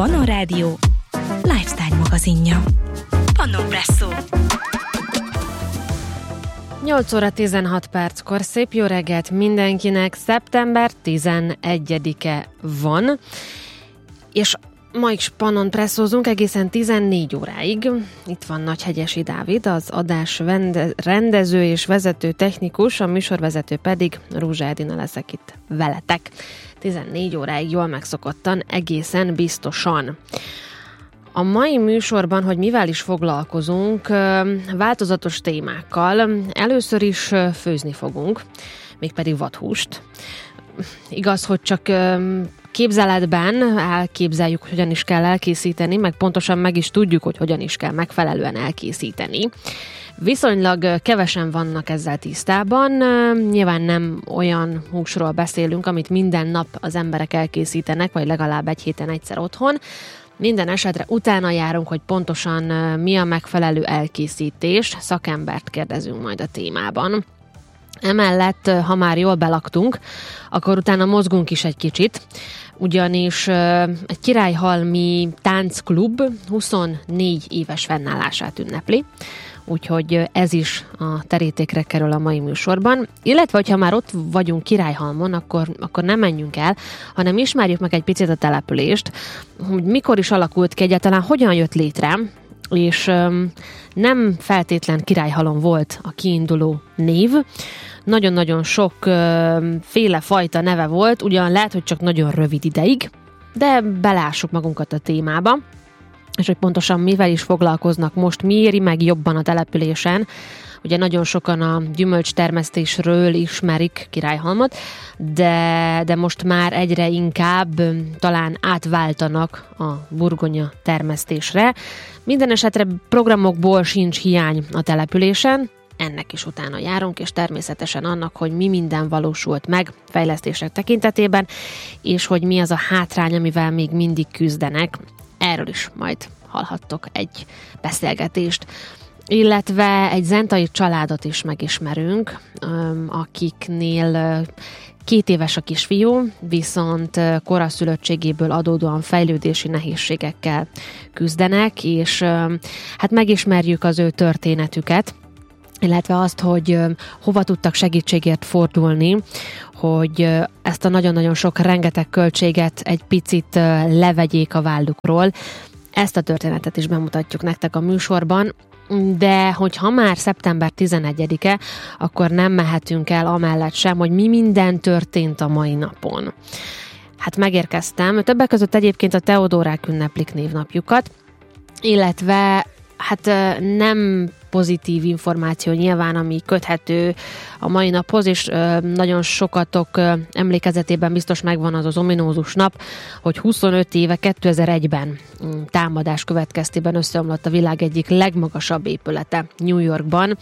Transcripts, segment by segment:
Pannon Rádió lifestyle magazinja. Pannonpresszó. 8 óra 16 perckor szép jó reggelt mindenkinek, szeptember 11-e van, és ma is pannonpresszózunk egészen 14 óráig. Itt van Nagyhegyesi Dávid, az adás rendező és vezető technikus, a műsorvezető pedig Rózsa Edina leszek itt veletek. 14 óráig jól megszokottan, egészen biztosan. A mai műsorban, hogy mivel is foglalkozunk, változatos témákkal. Először is főzni fogunk, mégpedig vadhúst. Igaz, hogy csak képzeletben elképzeljük, hogy hogyan is kell elkészíteni, meg pontosan meg is tudjuk, hogy hogyan is kell megfelelően elkészíteni. Viszonylag kevesen vannak ezzel tisztában. Nyilván nem olyan húsról beszélünk, amit minden nap az emberek elkészítenek, vagy legalább egy héten egyszer otthon. Minden esetre utána járunk, hogy pontosan mi a megfelelő elkészítés. Szakembert kérdezünk majd a témában. Emellett, ha már jól belaktunk, akkor utána mozgunk is egy kicsit, ugyanis egy Királyhalmi táncklub 24 éves fennállását ünnepli, úgyhogy ez is a terítékre kerül a mai műsorban. Illetve, hogyha már ott vagyunk Királyhalmon, akkor nem menjünk el, hanem ismerjük meg egy picit a települést, hogy mikor is alakult ki, egyáltalán hogyan jött létre, és nem feltétlen Királyhalom volt a kiinduló név. Nagyon-nagyon sok féle fajta neve volt, ugyan lehet, hogy csak nagyon rövid ideig, de belássuk magunkat a témába, és hogy pontosan mivel is foglalkoznak most, mi éri meg jobban a településen. Ugye nagyon sokan a gyümölcstermesztésről ismerik Királyhalmot, de most már egyre inkább talán átváltanak a burgonya termesztésre. Minden esetre programokból sincs hiány a településen, ennek is utána járunk, és természetesen annak, hogy mi minden valósult meg fejlesztések tekintetében, és hogy mi az a hátrány, amivel még mindig küzdenek. Erről is majd hallhattok egy beszélgetést. Illetve egy zentai családot is megismerünk, akiknél 2 éves a kisfiú, viszont koraszülöttségéből adódóan fejlődési nehézségekkel küzdenek, és hát megismerjük az ő történetüket, illetve azt, hogy hova tudtak segítségért fordulni, hogy ezt a nagyon-nagyon sok rengeteg költséget egy picit levegyék a vállukról. Ezt a történetet is bemutatjuk nektek a műsorban, de hogyha már szeptember 11-e, akkor nem mehetünk el amellett sem, hogy mi minden történt a mai napon. Hát megérkeztem, többek között egyébként a Teodórák ünneplik névnapjukat, illetve hát nem pozitív információ nyilván, ami köthető a mai naphoz, és nagyon sokatok emlékezetében biztos megvan az ominózus nap, hogy 25 éve 2001-ben támadás következtében összeomlott a világ egyik legmagasabb épülete New Yorkban.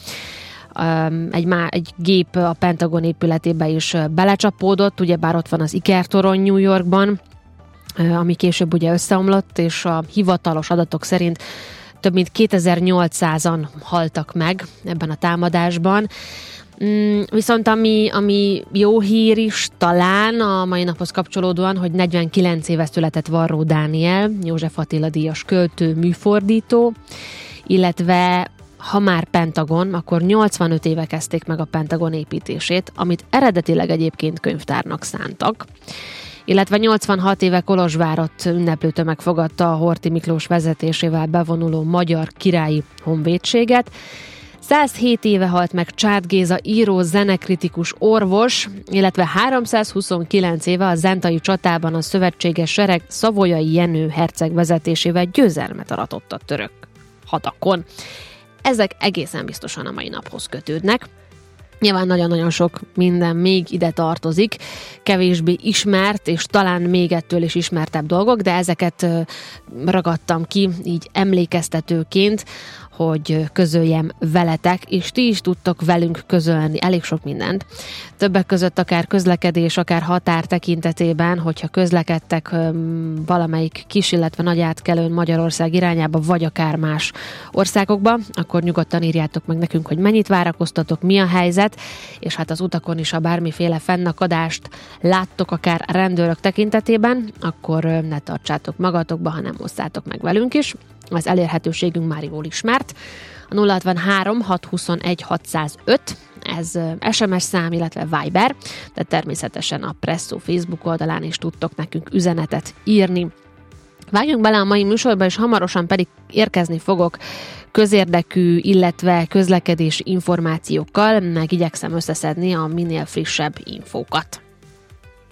Egy gép a Pentagon épületébe is belecsapódott, ugyebár ott van az Ikertorony New Yorkban, ami később ugye összeomlott, és a hivatalos adatok szerint több mint 2800-an haltak meg ebben a támadásban. Viszont ami jó hír is talán a mai naphoz kapcsolódóan, hogy 49 éve született Varró Dániel, József Attila díjas költő, műfordító, illetve ha már Pentagon, akkor 85 éve kezdték meg a Pentagon építését, amit eredetileg egyébként könyvtárnak szántak. Illetve 86 éve Kolozsvárot ünneplő tömeg fogadta a Horthy Miklós vezetésével bevonuló magyar királyi honvédséget. 107 éve halt meg Csád Géza író, zenekritikus, orvos, illetve 329 éve a zentai csatában a szövetséges sereg Savoyai Jenő herceg vezetésével győzelmet aratott a török hadakon. Ezek egészen biztosan a mai naphoz kötődnek. Nyilván nagyon-nagyon sok minden még ide tartozik, kevésbé ismert, és talán még ettől is ismertebb dolgok, de ezeket ragadtam ki így emlékeztetőként, hogy közöljem veletek, és ti is tudtok velünk közölni elég sok mindent. Többek között akár közlekedés, akár határ tekintetében, hogyha közlekedtek valamelyik kis, illetve nagy átkelőn Magyarország irányába, vagy akár más országokba, akkor nyugodtan írjátok meg nekünk, hogy mennyit várakoztatok, mi a helyzet, és hát az utakon is, ha bármiféle fennakadást láttok, akár rendőrök tekintetében, akkor ne tartsátok magatokba, hanem osszátok meg velünk is. Az elérhetőségünk már jól ismert. A 063 621 605, ez SMS szám, illetve Viber, de természetesen a Presszó Facebook oldalán is tudtok nekünk üzenetet írni. Vágjunk bele a mai műsorba, és hamarosan pedig érkezni fogok közérdekű, illetve közlekedési információkkal, meg igyekszem összeszedni a minél frissebb infókat.